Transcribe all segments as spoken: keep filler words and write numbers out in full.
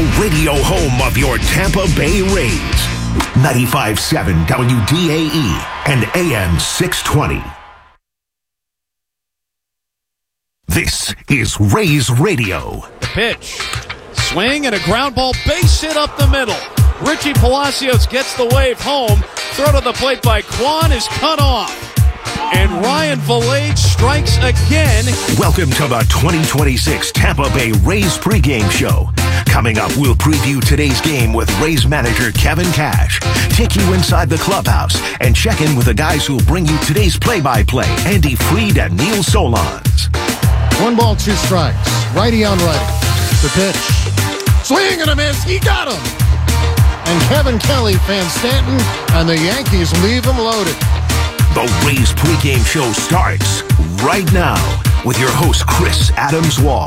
the radio home of your Tampa Bay Rays. ninety-five point seven W D A E and A M six twenty. This is Rays Radio. The pitch. Swing and a ground ball, base hit up the middle. Richie Palacios gets the wave home. Throw to the plate by Kwan is cut off. And Ryan Vilade strikes again. Welcome to the twenty twenty-six Tampa Bay Rays pregame show. Coming up, we'll preview today's game with Rays manager Kevin Cash, take you inside the clubhouse, and check in with the guys who'll bring you today's play-by-play, Andy Freed and Neil Solondz. One ball, two strikes. Righty on righty. The pitch. Swing and a miss. He got him. And Kevin Kelly, Van Stanton, and the Yankees leave him loaded. The Rays pregame show starts right now with your host, Chris Adams-Wall.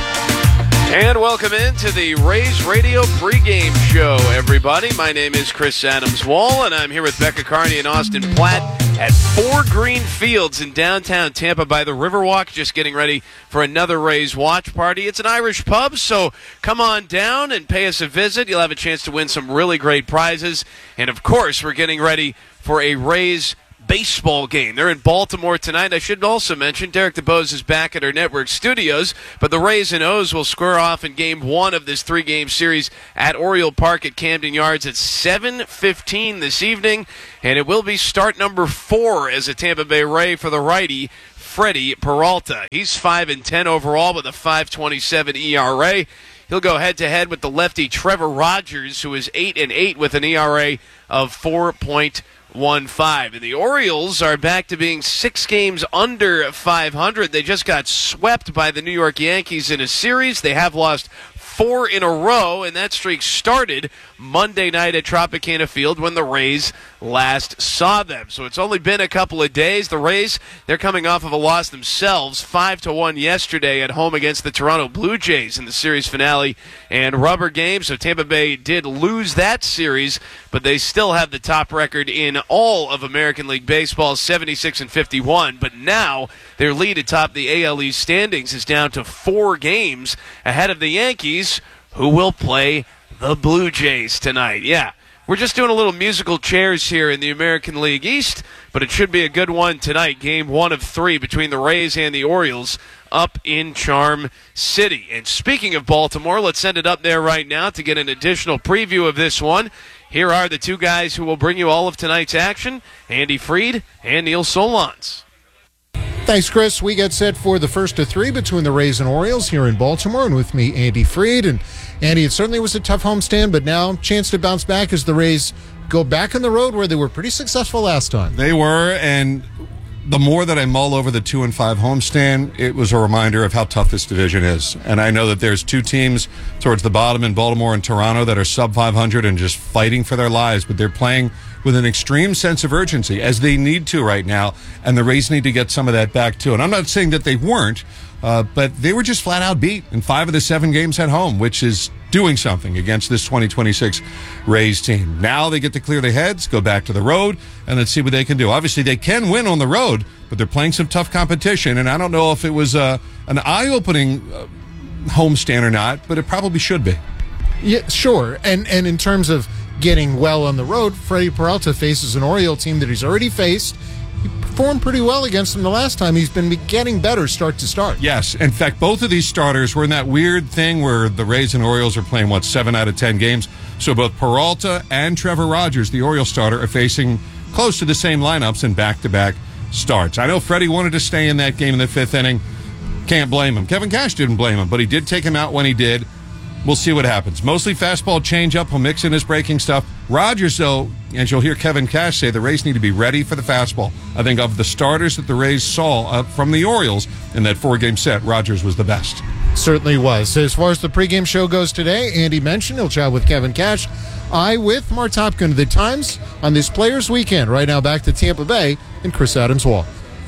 And welcome into the Rays Radio pregame show, everybody. My name is Chris Adams-Wall, and I'm here with Becca Carney and Austin Platt at Four Green Fields in downtown Tampa by the Riverwalk, just getting ready for another Rays watch party. It's an Irish pub, so come on down and pay us a visit. You'll have a chance to win some really great prizes. And, of course, we're getting ready for a Rays baseball game. They're in Baltimore tonight. I should also mention Derek DeBose is back at our network studios, but the Rays and O's will square off in game one of this three-game series at Oriole Park at Camden Yards at seven fifteen this evening, and it will be start number four as a Tampa Bay Ray for the righty, Freddie Peralta. He's five and ten overall with a five twenty-seven E R A. He'll go head-to-head with the lefty Trevor Rogers, who is eight and eight with an E R A of four point one five. And the Orioles are back to being six games under five hundred. They just got swept by the New York Yankees in a series. They have lost four in a row, and that streak started Monday night at Tropicana Field when the Rays last saw them. So it's only been a couple of days. The Rays, they're coming off of a loss themselves, five to one yesterday at home against the Toronto Blue Jays in the series finale and rubber game. So Tampa Bay did lose that series, but they still have the top record in all of American League Baseball, seventy-six and fifty-one. But now their lead atop the A L East standings is down to four games ahead of the Yankees, who will play the Blue Jays tonight. Yeah, we're just doing a little musical chairs here in the American League East, but it should be a good one tonight. Game one of three between the Rays and the Orioles up in Charm City. And speaking of Baltimore, let's send it up there right now to get an additional preview of this one. Here are the two guys who will bring you all of tonight's action, Andy Freed and Neil Solondz. Thanks, Chris. We get set for the first of three between the Rays and Orioles here in Baltimore, and with me, Andy Freed. And Andy, it certainly was a tough homestand, but now chance to bounce back as the Rays go back on the road where they were pretty successful last time. They were, and the more that I mull over the two and five homestand, it was a reminder of how tough this division is. And I know that there's two teams towards the bottom in Baltimore and Toronto that are sub five hundred and just fighting for their lives, but they're playing with an extreme sense of urgency, as they need to right now, and the Rays need to get some of that back too. And I'm not saying that they weren't, uh, but they were just flat out beat in five of the seven games at home, which is doing something against this twenty twenty-six Rays team. Now they get to clear their heads, go back to the road, and let's see what they can do. Obviously, they can win on the road, but they're playing some tough competition, and I don't know if it was uh, an eye-opening uh, homestand or not, but it probably should be. Yeah, sure. And and in terms of getting well on the road, Freddie Peralta faces an Oriole team that he's already faced. He performed pretty well against them the last time. He's been getting better start to start. Yes. In fact, both of these starters were in that weird thing where the Rays and Orioles are playing, what, seven out of ten games. So both Peralta and Trevor Rogers, the Orioles starter, are facing close to the same lineups in back-to-back starts. I know Freddie wanted to stay in that game in the fifth inning. Can't blame him. Kevin Cash didn't blame him, but he did take him out when he did. We'll see what happens. Mostly fastball changeup. He'll mix in his breaking stuff. Rogers, though, as you'll hear Kevin Cash say, the Rays need to be ready for the fastball. I think of the starters that the Rays saw uh, from the Orioles in that four-game set, Rogers was the best. Certainly was. As far as the pregame show goes today, Andy mentioned he'll chat with Kevin Cash. I with Mark Topkin of the Times on this Players Weekend. Right now back to Tampa Bay and Chris Adams-Wall.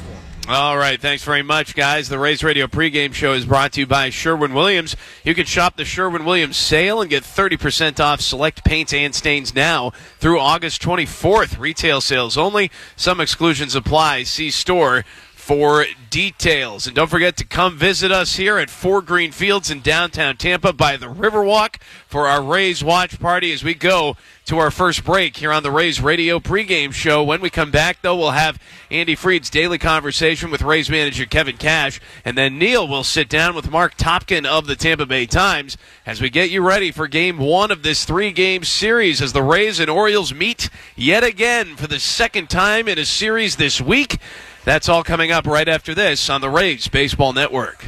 All right, thanks very much, guys. The Rays Radio pregame show is brought to you by Sherwin-Williams. You can shop the Sherwin-Williams sale and get thirty percent off select paints and stains now through August twenty-fourth. Retail sales only. Some exclusions apply. See store for details. And don't forget to come visit us here at Four Green Fields in downtown Tampa by the Riverwalk for our Rays watch party as we go to our first break here on the Rays Radio pregame show. When we come back, though, we'll have Andy Freed's daily conversation with Rays manager Kevin Cash, and then Neil will sit down with Mark Topkin of the Tampa Bay Times as we get you ready for game one of this three-game series as the Rays and Orioles meet yet again for the second time in a series this week. That's all coming up right after this on the Rays Baseball Network.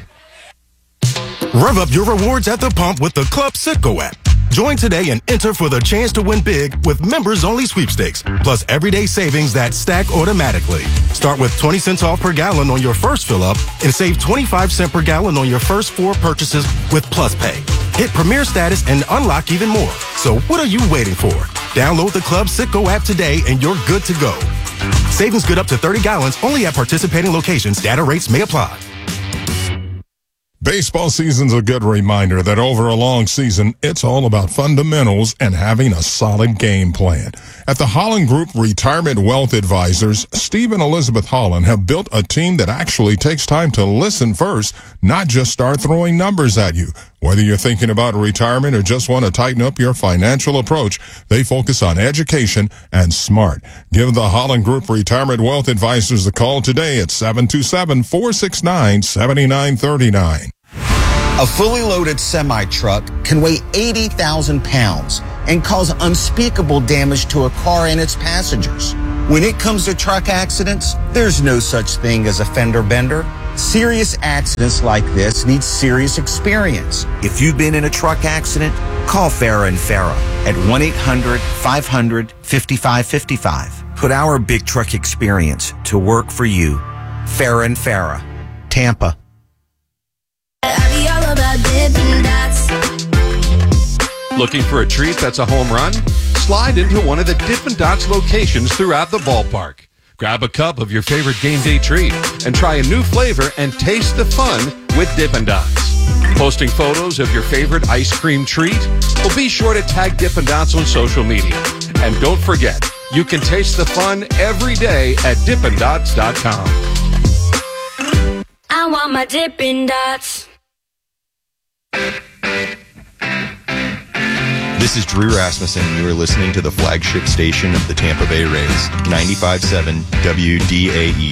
Rev up your rewards at the pump with the Club Citgo app. Join today and enter for the chance to win big with members-only sweepstakes, plus everyday savings that stack automatically. Start with twenty cents off per gallon on your first fill-up and save twenty-five cents per gallon on your first four purchases with Plus Pay. Hit Premier status and unlock even more. So what are you waiting for? Download the Club Citgo app today and you're good to go. Savings good up to thirty gallons only at participating locations. Data rates may apply. Baseball season's a good reminder that over a long season, it's all about fundamentals and having a solid game plan. At the Holland Group Retirement Wealth Advisors, Steve and Elizabeth Holland have built a team that actually takes time to listen first, not just start throwing numbers at you. Whether you're thinking about retirement or just want to tighten up your financial approach, they focus on education and smart. Give the Holland Group Retirement Wealth Advisors a call today at seven two seven, four six nine, seven nine three nine. A fully loaded semi-truck can weigh eighty thousand pounds and cause unspeakable damage to a car and its passengers. When it comes to truck accidents, there's no such thing as a fender bender. Serious accidents like this need serious experience. If you've been in a truck accident, call Farah and Farah at one eight hundred, five hundred, five five five five. Put our big truck experience to work for you. Farah and Farah, Tampa. Looking for a treat that's a home run? Slide into one of the Dippin' Dots locations throughout the ballpark. Grab a cup of your favorite game day treat and try a new flavor and taste the fun with Dippin' Dots. Posting photos of your favorite ice cream treat? Well, be sure to tag Dippin' Dots on social media. And don't forget, you can taste the fun every day at Dippin' Dots dot com. I want my Dippin' Dots. This is Drew Rasmussen, and you are listening to the flagship station of the Tampa Bay Rays, ninety-five point seven W D A E.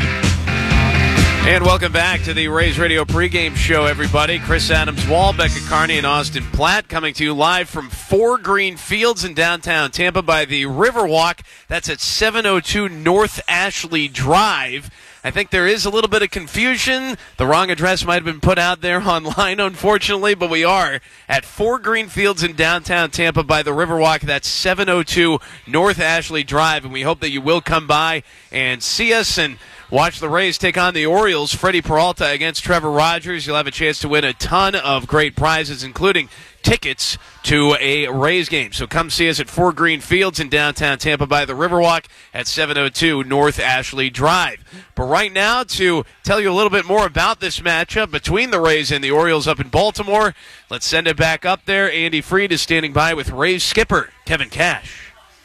And welcome back to the Rays Radio pregame show, everybody. Chris Adams-Wall, Becca Carney, and Austin Platt coming to you live from Four Green Fields in downtown Tampa by the Riverwalk. That's at seven oh two North Ashley Drive. I think there is a little bit of confusion. The wrong address might have been put out there online, unfortunately, but we are at Four Green Fields in downtown Tampa by the Riverwalk. That's seven oh two North Ashley Drive, and we hope that you will come by and see us and watch the Rays take on the Orioles. Freddie Peralta against Trevor Rogers. You'll have a chance to win a ton of great prizes, including tickets to a Rays game. So come see us at Four Green Fields in downtown Tampa by the Riverwalk at seven oh two North Ashley Drive. But right now, to tell you a little bit more about this matchup between the Rays and the Orioles up in Baltimore, let's send it back up there. Andy Freed is standing by with Rays skipper Kevin Cash.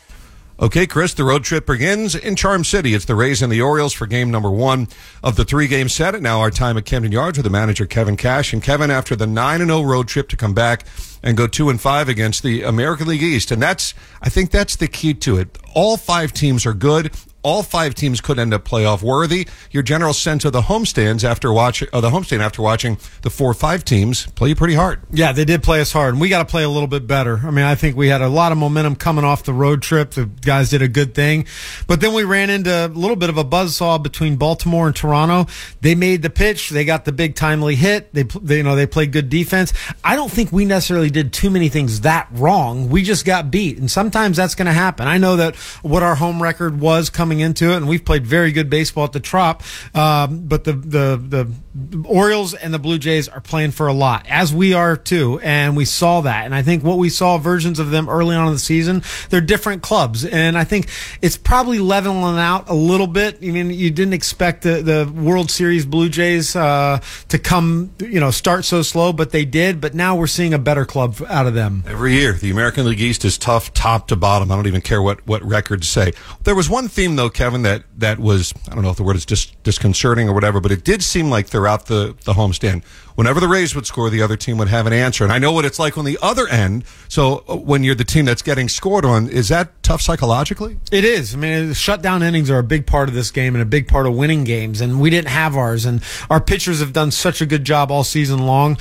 Okay, Chris, the road trip begins in Charm City. It's the Rays and the Orioles for game number one of the three-game set. And now our time at Camden Yards with the manager, Kevin Cash. And Kevin, after the nine and oh road trip to come back and go two and five against the American League East. And that's, I think that's the key to it. All five teams are good. All five teams could end up playoff worthy. Your general sense of the homestands after watching, uh, the homestand after watching the four or five teams play you pretty hard. Yeah, they did play us hard, and we got to play a little bit better. I mean, I think we had a lot of momentum coming off the road trip. The guys did a good thing, but then we ran into a little bit of a buzzsaw between Baltimore and Toronto. They made the pitch, they got the big timely hit. They, they you know, they played good defense. I don't think we necessarily did too many things that wrong. We just got beat, and sometimes that's going to happen. I know that what our home record was coming into it, and we've played very good baseball at the Trop, um, but the, the the Orioles and the Blue Jays are playing for a lot, as we are too, and we saw that. And I think what we saw versions of them early on in the season, they're different clubs, and I think it's probably leveling out a little bit. I mean, you didn't expect the, the World Series Blue Jays uh, to come, you know, start so slow, but they did. But now we're seeing a better club out of them. Every year, the American League East is tough top to bottom. I don't even care what, what records say. There was one theme, though, though, Kevin, that, that was, I don't know if the word is dis- disconcerting or whatever, but it did seem like throughout the, the homestand, whenever the Rays would score, the other team would have an answer. And I know what it's like on the other end. So when you're the team that's getting scored on, is that tough psychologically? It is. I mean, shutdown innings are a big part of this game and a big part of winning games. And we didn't have ours. And our pitchers have done such a good job all season long.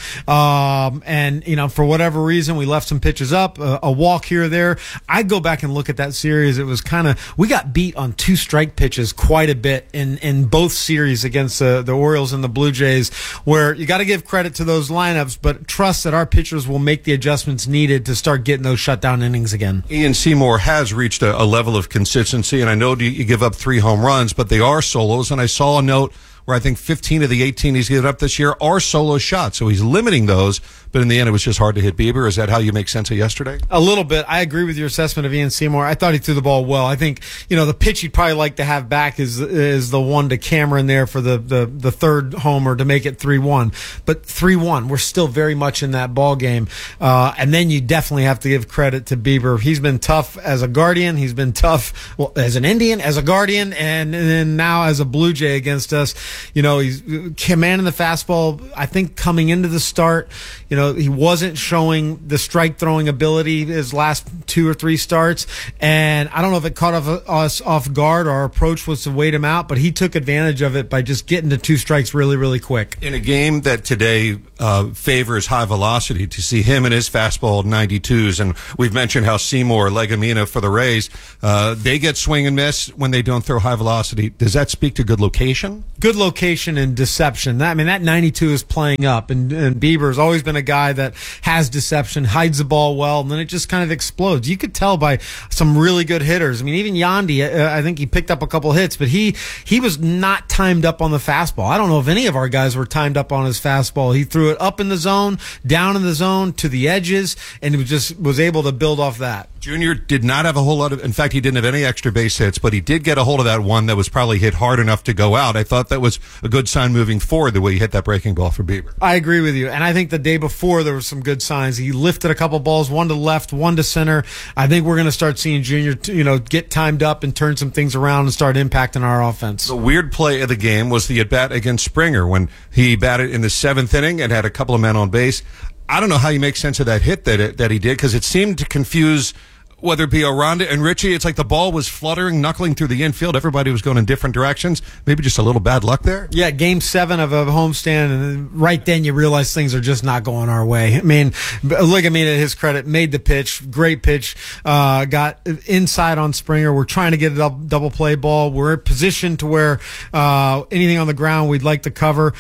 Um, and, you know, for whatever reason, we left some pitches up, a, a walk here or there. I go back and look at that series. It was kind of, we got beat on two strike pitches quite a bit in, in both series against the, the Orioles and the Blue Jays, where you got to give credit to those lineups, but trust that our pitchers will make the adjustments needed to start getting those shutdown innings again. Ian Seymour has reached a, a level of consistency, and I know you, you give up three home runs, but they are solos, and I saw a note where I think fifteen of the eighteen he's given up this year are solo shots. So he's limiting those, but in the end, it was just hard to hit Bieber. Is that how you make sense of yesterday? A little bit. I agree with your assessment of Ian Seymour. I thought he threw the ball well. I think, you know, the pitch he'd probably like to have back is is the one to Cameron there for the, the, the third homer to make it three one. But three one, we're still very much in that ball game. Uh, and then you definitely have to give credit to Bieber. He's been tough as a Guardian. He's been tough well, as an Indian, as a Guardian, and, and then now as a Blue Jay against us. You know, he's commanding the fastball. I think coming into the start, you know, he wasn't showing the strike throwing ability his last two or three starts. And I don't know if it caught us off guard. Our approach was to wait him out, but he took advantage of it by just getting to two strikes really, really quick. In a game that today uh, favors high velocity, to see him and his fastball ninety-twos, and we've mentioned how Seymour, Legumina for the Rays, uh, they get swing and miss when they don't throw high velocity. Does that speak to good location? Good location and deception. That, I mean, that ninety-two is playing up, and, and Bieber's always been a guy that has deception, hides the ball well, and then it just kind of explodes. You could tell by some really good hitters. I mean, even Yandy, uh, I think he picked up a couple hits, but he he was not timed up on the fastball. I don't know if any of our guys were timed up on his fastball. He threw it up in the zone, down in the zone, to the edges, and he was just was able to build off that. Junior did not have a whole lot of, in fact, he didn't have any extra base hits, but he did get a hold of that one that was probably hit hard enough to go out. I thought that was a good sign moving forward, the way he hit that breaking ball for Bieber. I agree with you. And I think the day before there were some good signs. He lifted a couple balls, one to left, one to center. I think we're going to start seeing Junior, you know, get timed up and turn some things around and start impacting our offense. The weird play of the game was the at-bat against Springer when he batted in the seventh inning and had a couple of men on base. I don't know how you make sense of that hit that it, that he did, because it seemed to confuse whether it be Aranda and Richie. It's like the ball was fluttering, knuckling through the infield. Everybody was going in different directions. Maybe just a little bad luck there. Yeah, game seven of a homestand, and right then you realize things are just not going our way. I mean, Legumina, to his credit, made the pitch. Great pitch. Uh, got inside on Springer. We're trying to get a double, double play ball. We're positioned to where uh, anything on the ground we'd like to cover.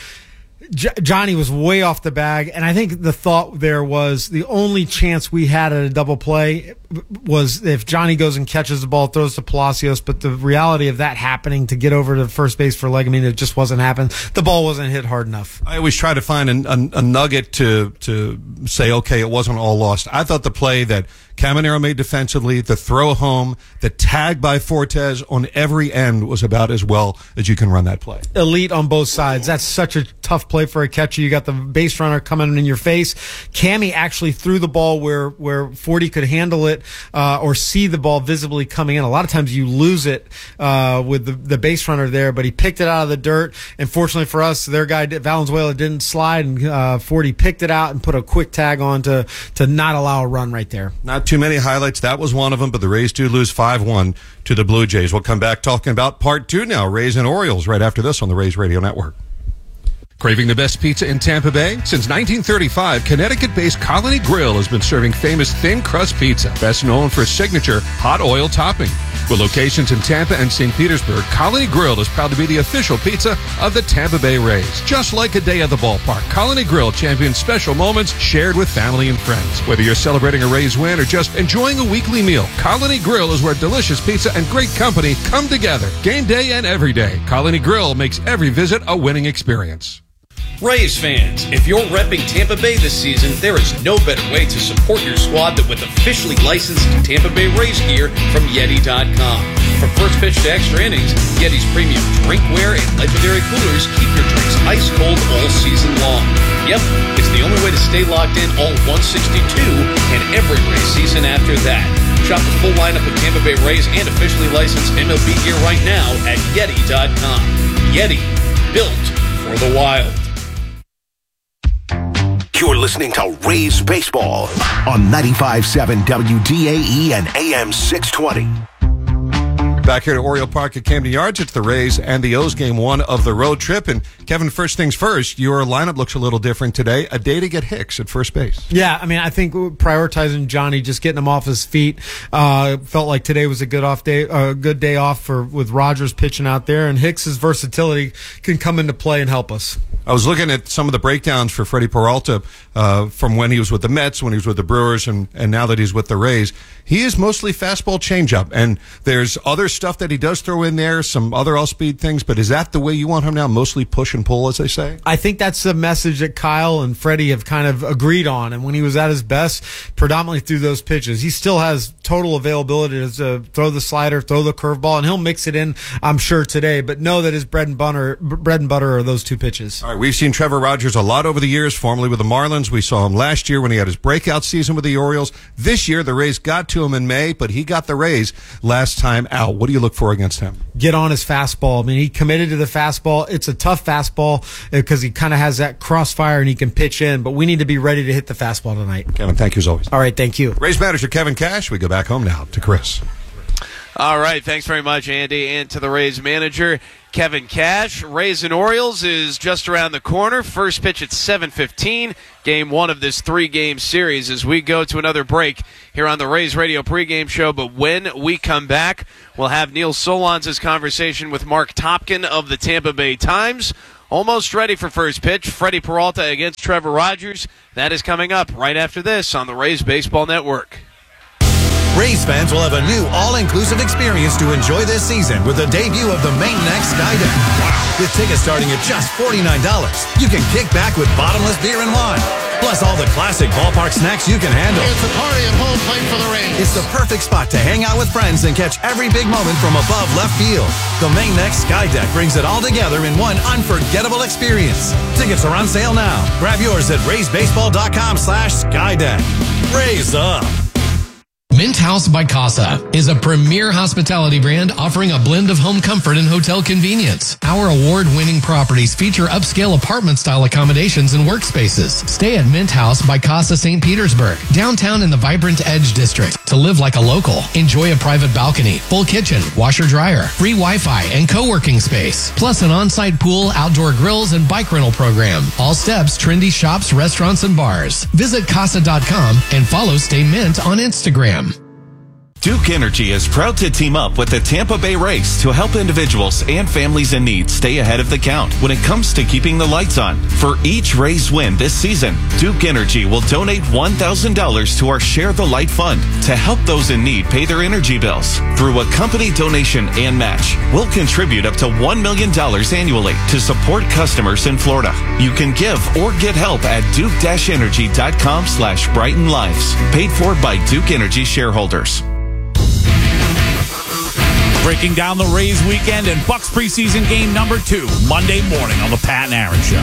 J- Johnny was way off the bag, and I think the thought there was the only chance we had at a double play was if Johnny goes and catches the ball, throws to Palacios, but the reality of that happening to get over to first base for Legumina, it just wasn't happening. The ball wasn't hit hard enough. I always try to find a, a, a nugget to to say, okay, it wasn't all lost. I thought the play that Caminero made defensively, the throw home, the tag by Fortes on every end was about as well as you can run that play. Elite on both sides. That's such a tough play for a catcher. You got the base runner coming in your face. Cammy actually threw the ball where, where Forty could handle it uh, or see the ball visibly coming in. A lot of times you lose it uh, with the, the base runner there, but he picked it out of the dirt. And fortunately for us, their guy, Valenzuela, didn't slide, and uh, Forty picked it out and put a quick tag on to, to not allow a run right there. Not too many highlights. That was one of them, but the Rays do lose five one to the Blue Jays. We'll come back talking about part two now, Rays and Orioles, right after this on the Rays Radio Network. Craving the best pizza in Tampa Bay? Since nineteen thirty-five, Connecticut-based Colony Grill has been serving famous thin crust pizza, best known for its signature hot oil topping. With locations in Tampa and Saint Petersburg, Colony Grill is proud to be the official pizza of the Tampa Bay Rays. Just like a day at the ballpark, Colony Grill champions special moments shared with family and friends. Whether you're celebrating a Rays win or just enjoying a weekly meal, Colony Grill is where delicious pizza and great company come together. Game day and every day, Colony Grill makes every visit a winning experience. Rays fans, if you're repping Tampa Bay this season, there is no better way to support your squad than with officially licensed Tampa Bay Rays gear from Yeti dot com. From first pitch to extra innings, Yeti's premium drinkware and legendary coolers keep your drinks ice cold all season long. Yep, it's the only way to stay locked in all one sixty-two and every Rays season after that. Shop the full lineup of Tampa Bay Rays and officially licensed M L B gear right now at Yeti dot com. Yeti, built for the wild. You're listening to Rays Baseball on ninety-five point seven W D A E and A M six twenty. Back here at Oriole Park at Camden Yards, it's the Rays and the O's game one of the road trip. And Kevin, first things first, your lineup looks a little different today. A day to get Hicks at first base. Yeah, I mean, I think prioritizing Johnny, just getting him off his feet. Uh, felt like today was a good off day, a uh, good day off for with Rogers pitching out there, and Hicks's versatility can come into play and help us. I was looking at some of the breakdowns for Freddie Peralta uh, from when he was with the Mets, when he was with the Brewers, and, and now that he's with the Rays. He is mostly fastball changeup, and there's other stuff that he does throw in there, some other all-speed things, but is that the way you want him now, mostly push and pull, as they say? I think that's the message that Kyle and Freddie have kind of agreed on, and when he was at his best, predominantly through those pitches. He still has total availability to throw the slider, throw the curveball, and he'll mix it in, I'm sure, today, but know that his bread and butter, bread and butter are those two pitches. All right, we've seen Trevor Rogers a lot over the years, formerly with the Marlins. We saw him last year when he had his breakout season with the Orioles. This year, the Rays got to him in May, but he got the Rays last time out. What do you look for against him? Get on his fastball. I mean, he committed to the fastball. It's a tough fastball because he kind of has that crossfire and he can pitch in, but we need to be ready to hit the fastball tonight. Kevin, thank you as always. All right, thank you. Rays manager Kevin Cash. We go back home now to Chris. All right, thanks very much, Andy, and to the Rays manager, Kevin Cash. Rays and Orioles is just around the corner. First pitch at seven fifteen, game one of this three-game series as we go to another break here on the Rays Radio pregame show. But when we come back, we'll have Neil Solondz' conversation with Mark Topkin of the Tampa Bay Times. Almost ready for first pitch. Freddie Peralta against Trevor Rogers. That is coming up right after this on the Rays Baseball Network. Rays fans will have a new all-inclusive experience to enjoy this season with the debut of the Main Next Skydeck. With tickets starting at just forty-nine dollars, you can kick back with bottomless beer and wine, plus all the classic ballpark snacks you can handle. It's a party at home plate for the Rays. It's the perfect spot to hang out with friends and catch every big moment from above left field. The Main Next Skydeck brings it all together in one unforgettable experience. Tickets are on sale now. Grab yours at raysbaseball.com slash Skydeck. Rays up. Mint House by Casa is a premier hospitality brand offering a blend of home comfort and hotel convenience. Our award-winning properties feature upscale apartment-style accommodations and workspaces. Stay at Mint House by Casa Saint Petersburg, downtown in the vibrant Edge District. To live like a local, enjoy a private balcony, full kitchen, washer-dryer, free Wi-Fi, and co-working space. Plus an on-site pool, outdoor grills, and bike rental program. All steps, trendy shops, restaurants, and bars. Visit casa dot com and follow Stay Mint on Instagram. Duke Energy is proud to team up with the Tampa Bay Rays to help individuals and families in need stay ahead of the count when it comes to keeping the lights on. For each Rays win this season, Duke Energy will donate one thousand dollars to our Share the Light Fund to help those in need pay their energy bills. Through a company donation and match, we'll contribute up to one million dollars annually to support customers in Florida. You can give or get help at duke-energy.com slash Brighten Lives. Paid for by Duke Energy shareholders. Breaking down the Rays weekend and Bucks preseason game number two, Monday morning on the Pat and Aaron Show.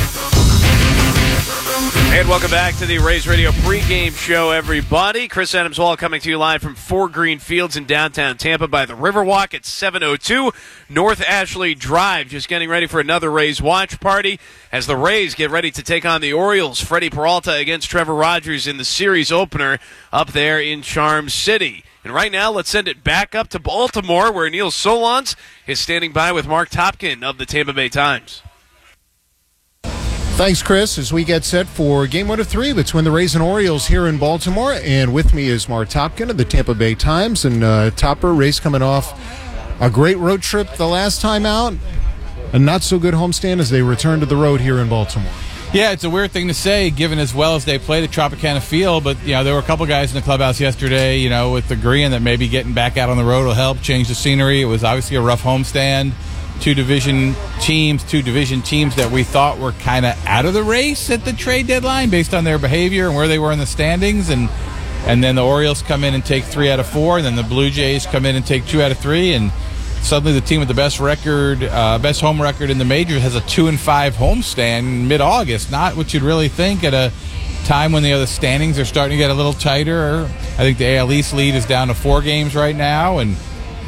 And welcome back to the Rays Radio pregame show, everybody. Chris Adams-Wall coming to you live from Four Green Fields in downtown Tampa by the Riverwalk at seven oh two North Ashley Drive. Just getting ready for another Rays watch party as the Rays get ready to take on the Orioles. Freddie Peralta against Trevor Rogers in the series opener up there in Charm City. And right now, let's send it back up to Baltimore, where Neil Solondz is standing by with Mark Topkin of the Tampa Bay Times. Thanks, Chris, as we get set for game one of three between the Rays and Orioles here in Baltimore. And with me is Mark Topkin of the Tampa Bay Times. And uh, Topper, Rays coming off a great road trip the last time out. A not-so-good homestand as they return to the road here in Baltimore. Yeah, it's a weird thing to say, given as well as they played at Tropicana Field. But, you know, there were a couple guys in the clubhouse yesterday, you know, with agreeing that maybe getting back out on the road will help change the scenery. It was obviously a rough homestand. Two division teams, two division teams that we thought were kind of out of the race at the trade deadline based on their behavior and where they were in the standings. And and then the Orioles come in and take three out of four, and then the Blue Jays come in and take two out of three, and suddenly the team with the best record, uh, best home record in the majors has a two and five homestand mid-August. Not what you'd really think at a time when the other standings are starting to get a little tighter. I think the A L East lead is down to four games right now, and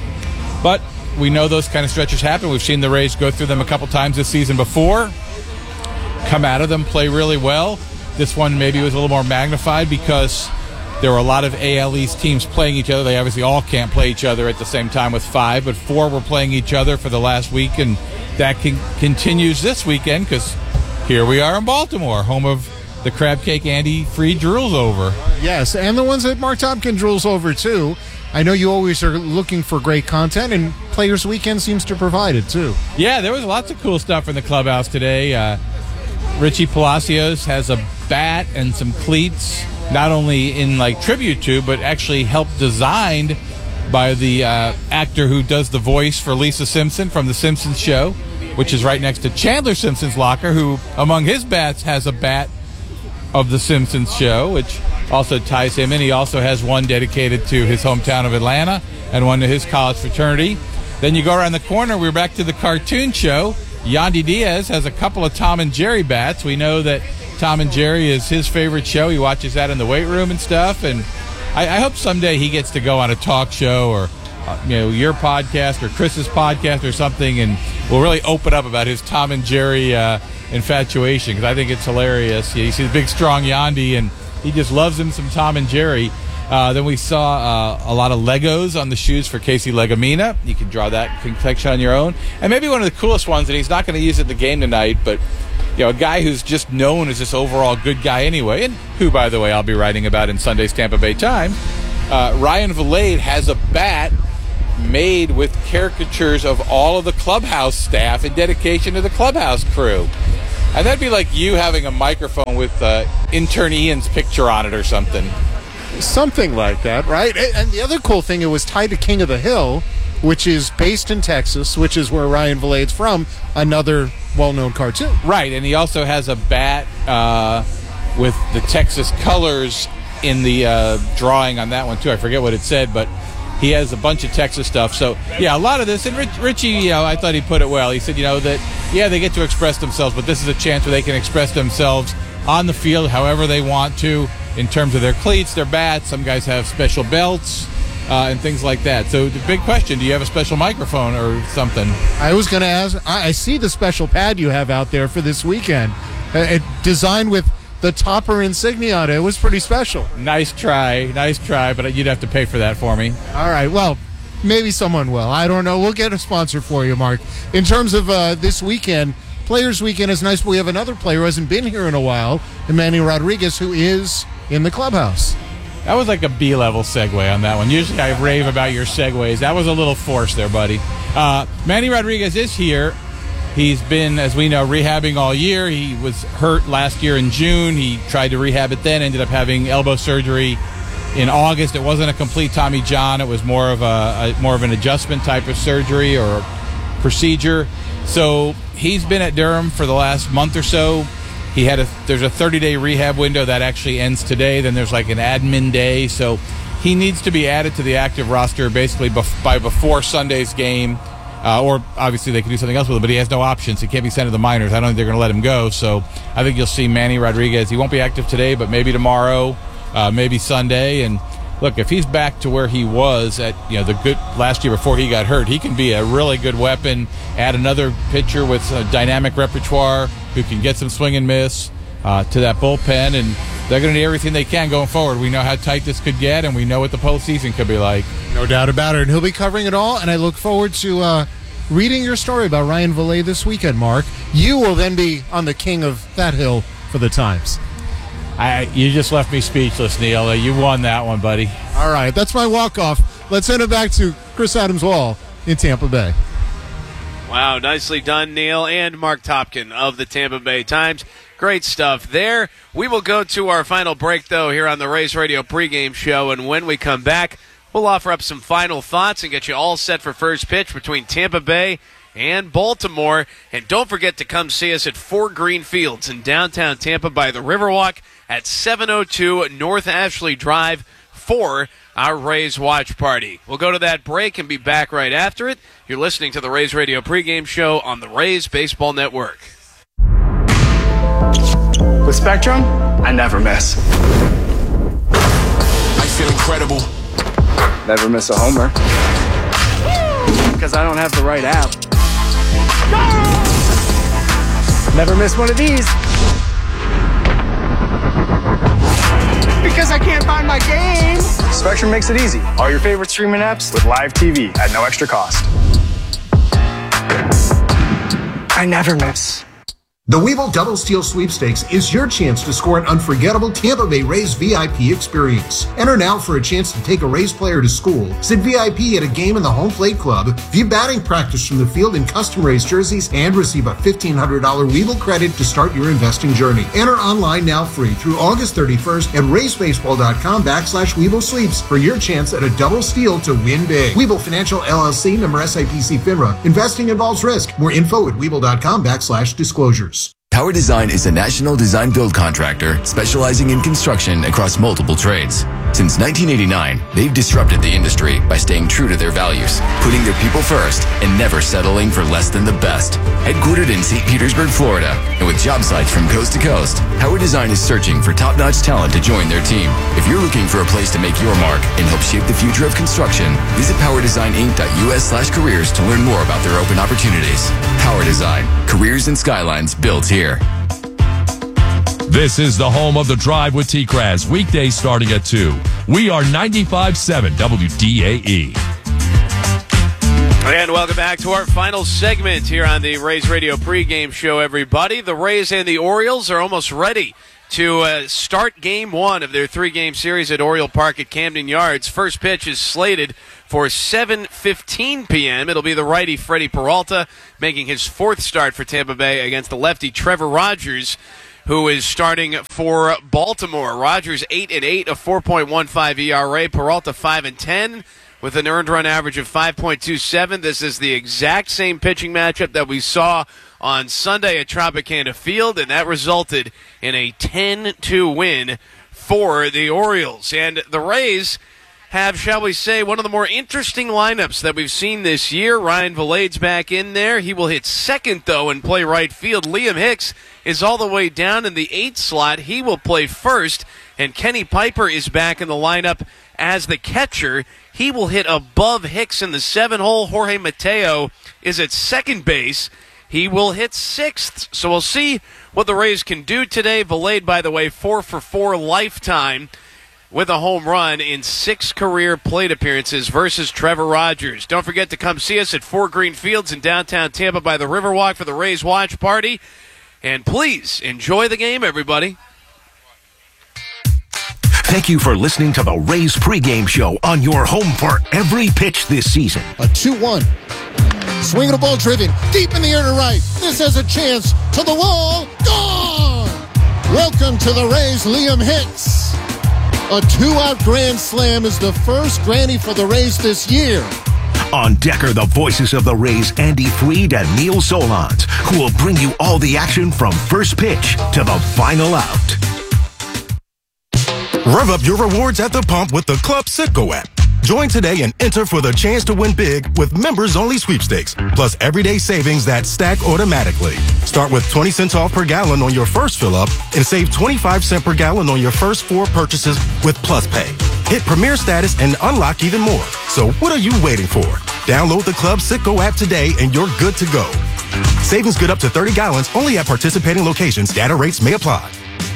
but we know those kind of stretches happen. We've seen the Rays go through them a couple times this season before, come out of them, play really well. This one maybe was a little more magnified because there were a lot of A L East teams playing each other. They obviously all can't play each other at the same time with five, but four were playing each other for the last week, and that can, continues this weekend because here we are in Baltimore, home of the crab cake Andy Freed drools over. Yes, and the ones that Mark Topkin drools over, too. I know you always are looking for great content, and Players Weekend seems to provide it, too. Yeah, there was lots of cool stuff in the clubhouse today. Uh, Richie Palacios has a bat and some cleats, not only in like tribute to, but actually helped designed by the uh, actor who does the voice for Lisa Simpson from The Simpsons Show, which is right next to Chandler Simpson's locker, who among his bats has a bat of The Simpsons Show, which also ties him in. He also has one dedicated to his hometown of Atlanta and one to his college fraternity. Then you go around the corner, we're back to the cartoon show. Yandy Diaz has a couple of Tom and Jerry bats. We know that Tom and Jerry is his favorite show. He watches that in the weight room and stuff, and I, I hope someday he gets to go on a talk show or uh, you know, your podcast or Chris's podcast or something, and we'll really open up about his Tom and Jerry uh, infatuation, because I think it's hilarious. You see the big, strong Yandy, and he just loves him some Tom and Jerry. Uh, then we saw uh, a lot of Legos on the shoes for Casey Legomina. You can draw that confection on your own. And maybe one of the coolest ones, and he's not going to use it in the game tonight, but you know, a guy who's just known as this overall good guy anyway, and who, by the way, I'll be writing about in Sunday's Tampa Bay Times. Uh, Ryan Vilade has a bat made with caricatures of all of the clubhouse staff in dedication to the clubhouse crew. And that'd be like you having a microphone with uh, intern Ian's picture on it or something. Something like that, right? And the other cool thing, it was tied to King of the Hill, which is based in Texas, which is where Ryan Vilade's from, another well-known cartoon. Right, and he also has a bat uh, with the Texas colors in the uh, drawing on that one, too. I forget what it said, but he has a bunch of Texas stuff. So, yeah, a lot of this. And Rich, Richie, you know, I thought he put it well. He said, you know, that, yeah, they get to express themselves, but this is a chance where they can express themselves on the field however they want to in terms of their cleats, their bats. Some guys have special belts uh, and things like that. So the big question, do you have a special microphone or something? I was going to ask, I, I see the special pad you have out there for this weekend. Uh, it, designed with the Topper insignia on it. It was pretty special. Nice try, nice try, but you'd have to pay for that for me. All right, well, maybe someone will. I don't know. We'll get a sponsor for you, Mark. In terms of uh, this weekend, Players Weekend is nice, but we have another player who hasn't been here in a while, Manny Rodriguez, who is in the clubhouse. That was like a B-level segue on that one. Usually I rave about your segues. That was a little forced there, buddy. Uh, Manny Rodriguez is here. He's been, as we know, rehabbing all year. He was hurt last year in June. He tried to rehab it then, ended up having elbow surgery in August. It wasn't a complete Tommy John. It was more of a, a more of an adjustment type of surgery or procedure. So he's been at Durham for the last month or so. He had a there's a thirty-day rehab window that actually ends today. Then there's like an admin day. So he needs to be added to the active roster basically bef- by before Sunday's game. Uh, or obviously they can do something else with him, but he has no options. He can't be sent to the minors. I don't think they're going to let him go. So I think you'll see Manny Rodriguez. He won't be active today, but maybe tomorrow, uh, maybe Sunday. And look, if he's back to where he was at, you know, the good last year before he got hurt, he can be a really good weapon. Add another pitcher with a dynamic repertoire who can get some swing and miss uh, to that bullpen, and they're going to do everything they can going forward. We know how tight this could get, and we know what the postseason could be like. No doubt about it, and he'll be covering it all, and I look forward to uh, reading your story about Ryan Vilade this weekend, Mark. You will then be on the king of that hill for the Times. I, you just left me speechless, Neil. You won that one, buddy. All right, that's my walk-off. Let's send it back to Chris Adams-Wall in Tampa Bay. Wow, nicely done, Neil and Mark Topkin of the Tampa Bay Times. Great stuff there. We will go to our final break, though, here on the Rays Radio pregame show, and when we come back, we'll offer up some final thoughts and get you all set for first pitch between Tampa Bay and Baltimore. And don't forget to come see us at Four Green Fields in downtown Tampa by the Riverwalk at seven oh two North Ashley Drive for our Rays watch party. We'll go to that break and be back right after it. You're listening to the Rays Radio pregame show on the Rays Baseball Network. With Spectrum, I never miss. I feel incredible. Never miss a homer. Because I don't have the right app. Never miss one of these. Because I can't find my game. Spectrum makes it easy. All your favorite streaming apps with live T V at no extra cost. I never miss. The Webull Double Steal Sweepstakes is your chance to score an unforgettable Tampa Bay Rays V I P experience. Enter now for a chance to take a Rays player to school, sit V I P at a game in the Home Plate Club, view batting practice from the field in custom Rays jerseys, and receive a fifteen hundred dollars Webull credit to start your investing journey. Enter online now free through August thirty-first at raysbaseball.com backslash Webull Sweeps for your chance at a double steal to win big. Webull Financial L L C, member S I P C FINRA. Investing involves risk. More info at webull.com backslash disclosures. Power Design is a national design build contractor specializing in construction across multiple trades. Since nineteen eighty-nine, they've disrupted the industry by staying true to their values, putting their people first, and never settling for less than the best. Headquartered in Saint Petersburg, Florida, and with job sites from coast to coast, Power Design is searching for top-notch talent to join their team. If you're looking for a place to make your mark and help shape the future of construction, visit powerdesigninc.us slash careers to learn more about their open opportunities. Power Design, careers and skylines built here. This is the home of The Drive with T-Kraz, weekdays starting at two. We are ninety-five point seven W D A E. And welcome back to our final segment here on the Rays Radio pregame show, everybody. The Rays and the Orioles are almost ready to uh, start game one of their three-game series at Oriole Park at Camden Yards. First pitch is slated for seven fifteen p.m. It'll be the righty Freddie Peralta making his fourth start for Tampa Bay against the lefty Trevor Rogers, who is starting for Baltimore. Rogers eight and eight, a four point one five E R A. Peralta five and ten with an earned run average of five point two seven. This is the exact same pitching matchup that we saw on Sunday at Tropicana Field, and that resulted in a ten two win for the Orioles. And the Rays have, shall we say, one of the more interesting lineups that we've seen this year. Ryan Valade's back in there. He will hit second, though, and play right field. Liam Hicks is all the way down in the eighth slot. He will play first. And Kenny Piper is back in the lineup as the catcher. He will hit above Hicks in the seven hole. Jorge Mateo is at second base. He will hit sixth. So we'll see what the Rays can do today. Valade, by the way, four for four lifetime with a home run in six career plate appearances versus Trevor Rogers. Don't forget to come see us at Four Green Fields in downtown Tampa by the Riverwalk for the Rays watch party. And please enjoy the game, everybody. Thank you for listening to the Rays pregame show on your home for every pitch this season. A two one. Swing of the ball driven deep in the air to right. This has a chance to the wall. Gone! Welcome to the Rays, Liam Hicks. A two-out grand slam is the first granny for the Rays this year. On deck are the voices of the Rays, Andy Freed and Neil Solondz, who will bring you all the action from first pitch to the final out. Rev up your rewards at the pump with the Club Citgo app. Join today and enter for the chance to win big with members-only sweepstakes, plus everyday savings that stack automatically. Start with twenty cents off per gallon on your first fill-up and save twenty-five cents per gallon on your first four purchases with Plus Pay. Hit Premier status and unlock even more. So what are you waiting for? Download the Club Citgo app today and you're good to go. Savings good up to thirty gallons only at participating locations. Data rates may apply.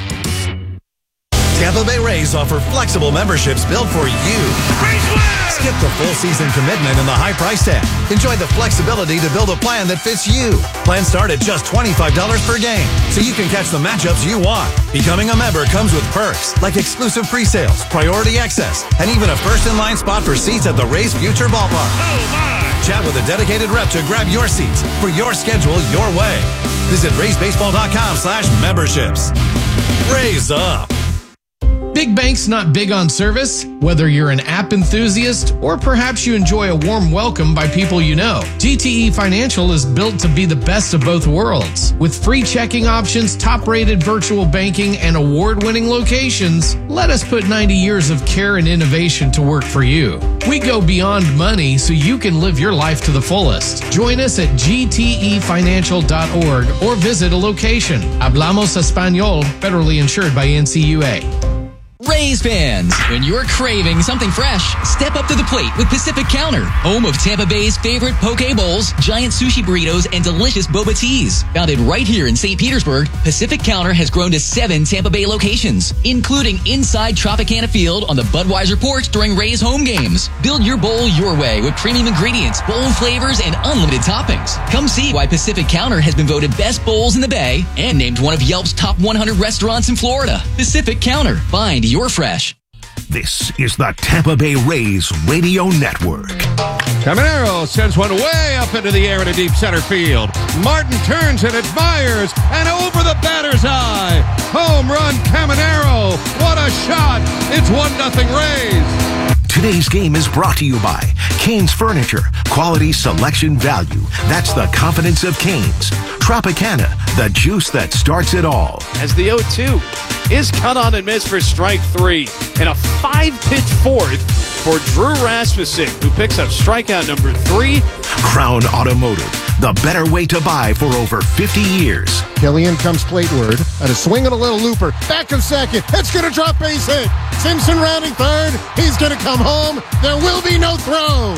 Tampa Bay Rays offer flexible memberships built for you. Skip the full season commitment and the high price tag. Enjoy the flexibility to build a plan that fits you. Plans start at just twenty-five dollars per game, so you can catch the matchups you want. Becoming a member comes with perks like exclusive pre-sales, priority access, and even a first-in-line spot for seats at the Rays Future Ballpark. Oh my! Chat with a dedicated rep to grab your seats for your schedule your way. Visit raysbaseball.com slash memberships. Raise up. big banks not big on service? Whether you're an app enthusiast or perhaps you enjoy a warm welcome by people you know, G T E Financial is built to be the best of both worlds. With free checking options, top-rated virtual banking, and award-winning locations, let us put ninety years of care and innovation to work for you. We go beyond money so you can live your life to the fullest. Join us at G T E financial dot org or visit a location. Hablamos Español, federally insured by N C U A. Rays fans, when you're craving something fresh, step up to the plate with Pacific Counter, home of Tampa Bay's favorite poke bowls, giant sushi burritos, and delicious boba teas. Founded right here in Saint Petersburg, Pacific Counter has grown to seven Tampa Bay locations, including inside Tropicana Field on the Budweiser porch during Rays home games. Build your bowl your way with premium ingredients, bold flavors, and unlimited toppings. Come see why Pacific Counter has been voted best bowls in the Bay and named one of Yelp's top one hundred restaurants in Florida. Pacific Counter. Find your fresh. This is the Tampa Bay Rays Radio Network. Caminero sends one way up into the air in a deep center field. Martin turns and admires, and over the batter's eye. Home run, Caminero. What a shot. It's one nothing Rays. Today's game is brought to you by Cane's Furniture. Quality, selection, value. That's the confidence of Cane's. Tropicana, the juice that starts it all. As the oh two is cut on and missed for strike three. And a five-pitch fourth for Drew Rasmussen, who picks up strikeout number three. Crown Automotive, the better way to buy for over fifty years. Killian comes plateward at a swing and a little looper. Back of second. It's going to drop base hit. Simpson rounding third. He's going to come home. There will be no throw.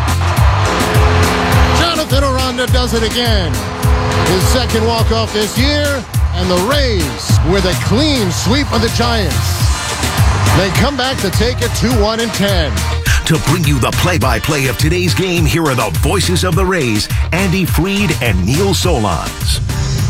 Jonathan Aranda does it again. His second walk-off this year. And the Rays with a clean sweep of the Giants. They come back to take it two one and ten. To bring you the play-by-play of today's game, here are the voices of the Rays, Andy Freed and Neil Solondz.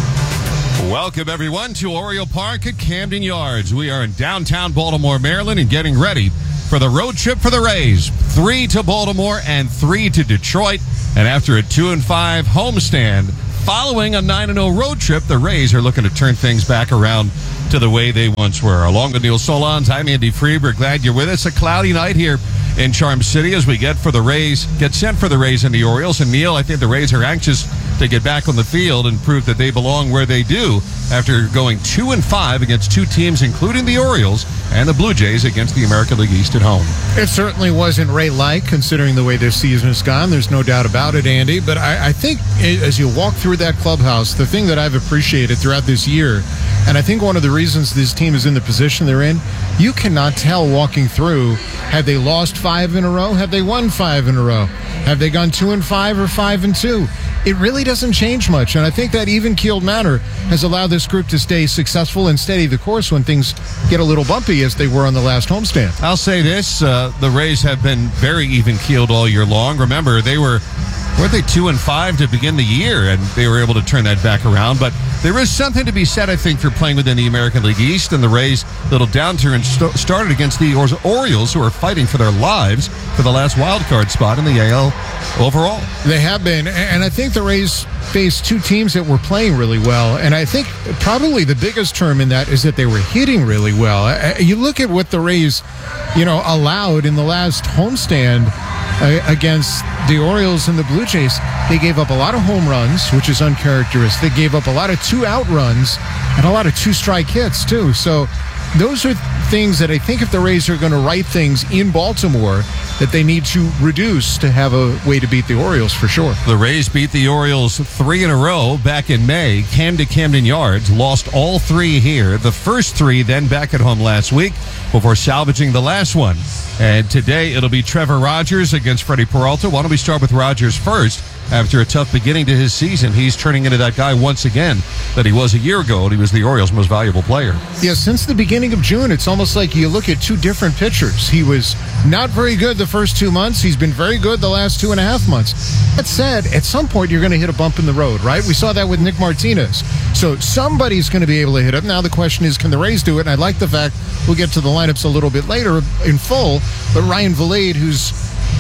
Welcome, everyone, to Oriole Park at Camden Yards. We are in downtown Baltimore, Maryland, and getting ready for the road trip for the Rays. Three to Baltimore and three to Detroit. And after a two and five homestand, following a nine and oh road trip, the Rays are looking to turn things back around to the way they once were. Along with Neil Solondz, I'm Andy Freed. We're glad you're with us. A cloudy night here in Charm City as we get for the Rays, get sent for the Rays and the Orioles. And Neil, I think the Rays are anxious to get back on the field and prove that they belong where they do after going two and five against two teams, including the Orioles and the Blue Jays, against the American League East at home. It certainly wasn't Ray-like, considering the way this season has gone. There's no doubt about it, Andy. But I, I think as you walk through that clubhouse, the thing that I've appreciated throughout this year, and I think one of the reasons this team is in the position they're in, you cannot tell walking through, have they lost five in a row? Have they won five in a row? Have they gone two and five or five and two? It really doesn't change much, and I think that even-keeled manner has allowed this group to stay successful and steady the course when things get a little bumpy, as they were on the last homestand. I'll say this, uh, the Rays have been very even-keeled all year long. Remember, they were, weren't they two and five to begin the year, and they were able to turn that back around, but there is something to be said, I think, for playing within the American League East, and the Rays' little downturn st- started against the Orioles, who are fighting for their lives for the last wild card spot in the A L overall. They have been, and I think the Rays faced two teams that were playing really well, and I think probably the biggest term in that is that they were hitting really well. You look at what the Rays, you know, allowed in the last homestand against the Orioles and the Blue Jays. They gave up a lot of home runs, which is uncharacteristic. They gave up a lot of two-out runs and a lot of two-strike hits, too. So those are things that I think if the Rays are going to right things in Baltimore, that they need to reduce to have a way to beat the Orioles for sure. The Rays beat the Orioles three in a row back in May, came to Camden Yards, lost all three here. The first three then back at home last week before salvaging the last one. And today it'll be Trevor Rogers against Freddie Peralta. Why don't we start with Rogers first? After a tough beginning to his season, he's turning into that guy once again that he was a year ago, and he was the Orioles' most valuable player. Yeah, since the beginning of June, it's almost like you look at two different pitchers. He was not very good the first two months. He's been very good the last two and a half months. That said, at some point, you're going to hit a bump in the road, right? We saw that with Nick Martinez. So somebody's going to be able to hit him. Now the question is, can the Rays do it? And I like the fact we'll get to the lineups a little bit later in full, but Ryan Vilade, who's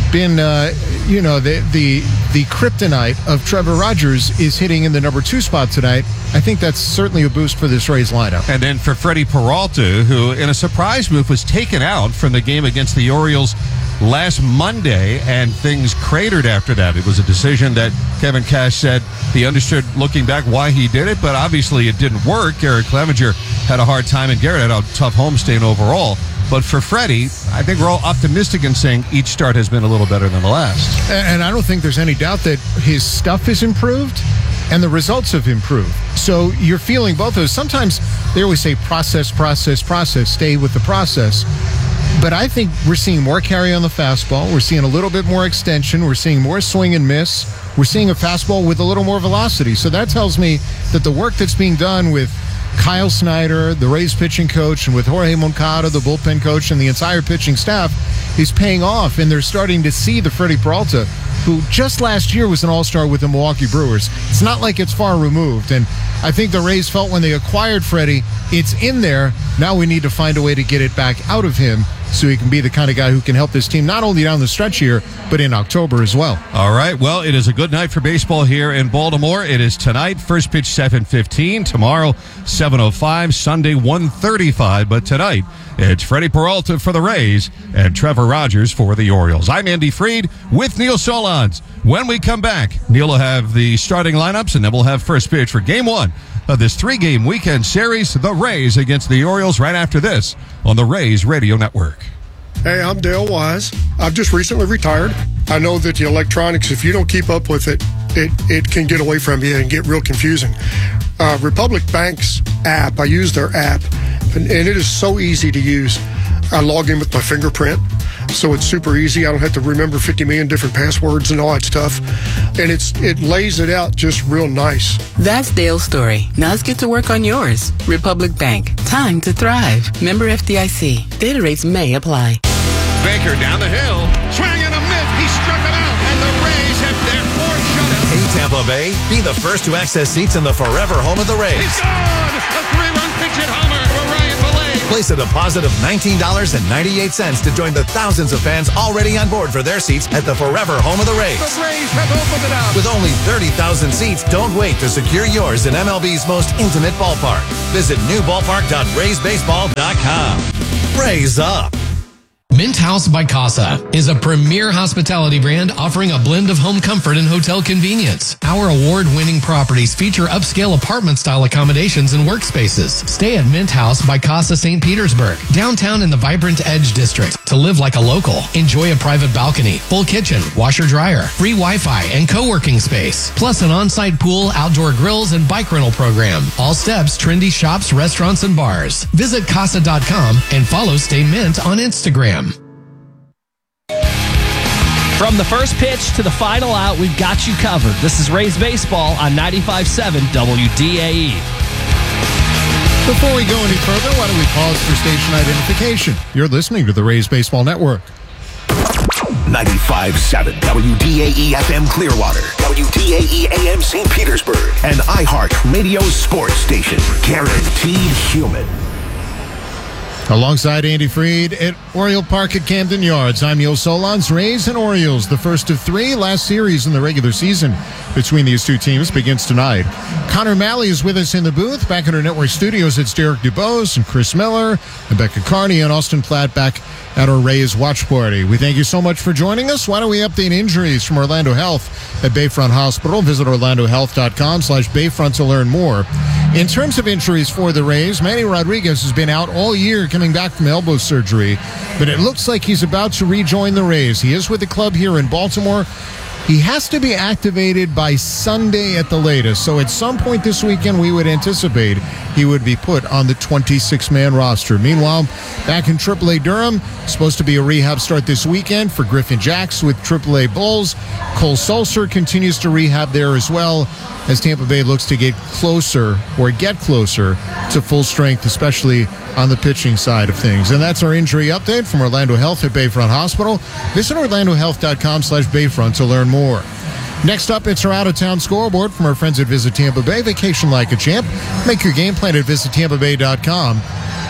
been, uh, you know, the, the the kryptonite of Trevor Rogers is hitting in the number two spot tonight. I think that's certainly a boost for this Rays lineup. And then for Freddie Peralta, who in a surprise move was taken out from the game against the Orioles last Monday, and things cratered after that. It was a decision that Kevin Cash said he understood looking back why he did it, but obviously it didn't work. Garrett Clevenger had a hard time, and Garrett had a tough homestand overall. But for Freddie, I think we're all optimistic in saying each start has been a little better than the last. And I don't think there's any doubt that his stuff is improved and the results have improved. So you're feeling both of those. Sometimes they always say process, process, process, stay with the process. But I think we're seeing more carry on the fastball. We're seeing a little bit more extension. We're seeing more swing and miss. We're seeing a fastball with a little more velocity. So that tells me that the work that's being done with Kyle Snyder, the Rays pitching coach, and with Jorge Moncada, the bullpen coach, and the entire pitching staff is paying off. And they're starting to see the Freddie Peralta, who just last year was an all-star with the Milwaukee Brewers. It's not like it's far removed. And I think the Rays felt when they acquired Freddie, it's in there. Now we need to find a way to get it back out of him so he can be the kind of guy who can help this team not only down the stretch here, but in October as well. All right. Well, it is a good night for baseball here in Baltimore. It is tonight. First pitch seven fifteen. Tomorrow, seven oh five. Sunday, one thirty-five. But tonight, it's Freddie Peralta for the Rays and Trevor Rogers for the Orioles. I'm Andy Freed with Neil Solondz. When we come back, Neil will have the starting lineups, and then we'll have first pitch for game one of this three-game weekend series, the Rays against the Orioles, right after this on the Rays Radio Network. Hey, I'm Dale Wise. I've just recently retired. I know that the electronics, if you don't keep up with it, it, it can get away from you and get real confusing. Uh, Republic Bank's app, I use their app, and, and it is so easy to use. I log in with my fingerprint, so it's super easy. I don't have to remember fifty million different passwords and all that stuff. And it's it lays it out just real nice. That's Dale's story. Now let's get to work on yours. Republic Bank. Time to thrive. Member F D I C. Data rates may apply. Baker down the hill. Swing and a miss. He struck him out, and the Rays have their fourth shutout. Hey, Tampa Bay, be the first to access seats in the forever home of the Rays. He's gone. A three-run pinch hit homer for Ryan Belay. Place a deposit of nineteen dollars and ninety-eight cents to join the thousands of fans already on board for their seats at the forever home of the Rays. The Rays have opened it up. With only thirty thousand seats, don't wait to secure yours in M L B's most intimate ballpark. Visit new ballpark dot rays baseball dot com. Rays up. Mint House by Casa is a premier hospitality brand offering a blend of home comfort and hotel convenience. Our award-winning properties feature upscale apartment-style accommodations and workspaces. Stay at Mint House by Casa Saint Petersburg, downtown in the vibrant Edge District. To live like a local, enjoy a private balcony, full kitchen, washer-dryer, free Wi-Fi, and co-working space. Plus an on-site pool, outdoor grills, and bike rental program. All steps, trendy shops, restaurants, and bars. Visit casa dot com and follow Stay Mint on Instagram. From the first pitch to the final out, we've got you covered. This is Rays Baseball on ninety-five point seven W D A E. Before we go any further, why don't we pause for station identification? You're listening to the Rays Baseball Network. ninety-five point seven W D A E F M Clearwater, W D A E A M Saint Petersburg, and iHeart Radio Sports Station. Guaranteed human. Alongside Andy Freed at Oriole Park at Camden Yards, I'm Neil Solondz. Rays and Orioles, the first of three last series in the regular season between these two teams, begins tonight. Connor Malley is with us in the booth. Back at our network studios, it's Derek DuBose and Chris Miller, Rebecca Carney, and Austin Platt back at our Rays watch party. We thank you so much for joining us. Why don't we update injuries from Orlando Health at Bayfront Hospital? Visit orlando health dot com slash Bayfront to learn more. In terms of injuries for the Rays, Manny Rodriguez has been out all year coming back from elbow surgery, but it looks like he's about to rejoin the Rays. He is with the club here in Baltimore. He has to be activated by Sunday at the latest, so at some point this weekend we would anticipate he would be put on the twenty-six man roster. Meanwhile, back in triple A Durham, supposed to be a rehab start this weekend for Griffin Jacks with triple A Bulls. Cole Sulser continues to rehab there as well as Tampa Bay looks to get closer or get closer to full strength, especially on the pitching side of things. And that's our injury update from Orlando Health at Bayfront Hospital. Visit orlando health dot com slash Bayfront to learn more. Next up, it's our out-of-town scoreboard from our friends at Visit Tampa Bay. Vacation like a champ. Make your game plan at visit tampa bay dot com.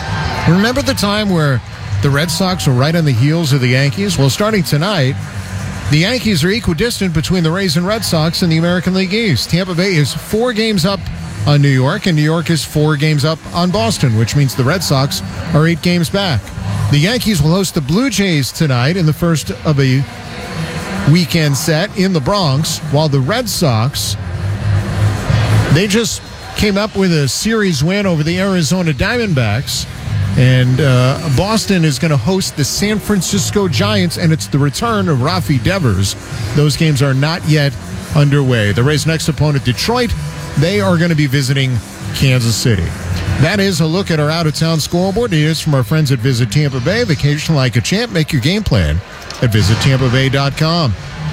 Remember the time where the Red Sox were right on the heels of the Yankees? Well, starting tonight, The Yankees are equidistant between the Rays and Red Sox in the American League East. Tampa Bay is four games up on New York, and New York is four games up on Boston, which means the Red Sox are eight games back. The Yankees will host the Blue Jays tonight in the first of a weekend set in the Bronx, while the Red Sox, they just came up with a series win over the Arizona Diamondbacks. And uh, Boston is going to host the San Francisco Giants, and it's the return of Rafi Devers. Those games are not yet underway. The Rays' next opponent, Detroit, they are going to be visiting Kansas City. That is a look at our out-of-town scoreboard. It is from our friends at Visit Tampa Bay. Vacation like a champ. Make your game plan at visit tampa bay dot com.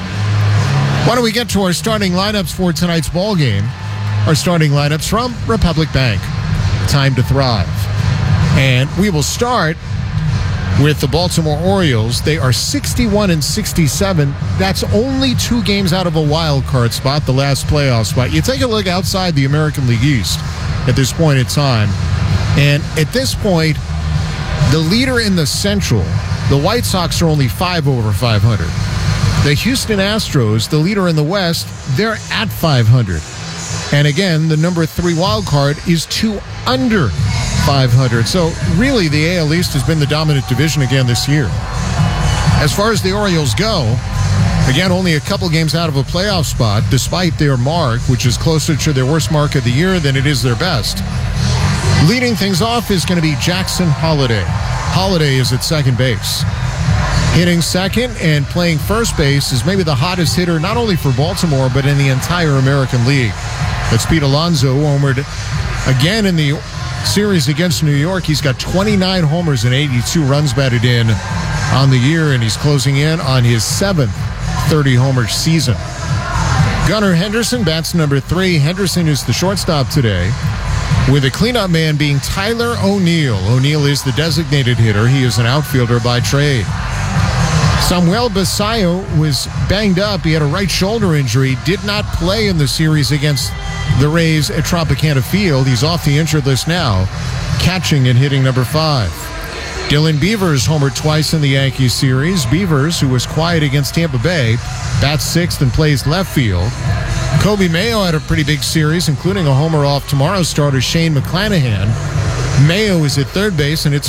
Why don't we get to our starting lineups for tonight's ball game? Our starting lineups from Republic Bank. Time to thrive. And we will start with the Baltimore Orioles. They are sixty-one and sixty-seven. That's only two games out of a wild card spot, the last playoff spot. You take a look outside the American League East at this point in time. And at this point, the leader in the Central, the White Sox, are only five over five hundred. The Houston Astros, the leader in the West, they're at five hundred. And again, the number three wild card is two under five hundred. So really, the A L East has been the dominant division again this year. As far as the Orioles go, again, only a couple games out of a playoff spot, despite their mark, which is closer to their worst mark of the year than it is their best. Leading things off is going to be Jackson Holliday. Holliday is at second base. Hitting second and playing first base is maybe the hottest hitter, not only for Baltimore, but in the entire American League. That's Pete Alonso, homered again in the series against New York. He's got twenty-nine homers and eighty-two runs batted in on the year, and he's closing in on his seventh thirty-homer season. Gunnar Henderson bats number three. Henderson is the shortstop today, with a cleanup man being Tyler O'Neill. O'Neill is the designated hitter. He is an outfielder by trade. Samuel Basayo was banged up. He had a right shoulder injury, did not play in the series against the Rays at Tropicana Field. He's off the injured list now, catching and hitting number five. Dylan Beavers homered twice in the Yankees series. Beavers, who was quiet against Tampa Bay, bats sixth and plays left field. Kobe Mayo had a pretty big series, including a homer off tomorrow's starter Shane McClanahan. Mayo is at third base, and it's